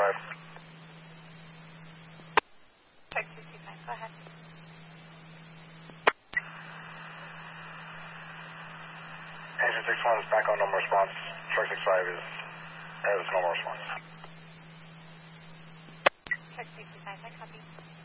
665. Truck 665, go ahead. Engine 61 is back on normal response. Truck 65 has normal response. Truck 665, I copy.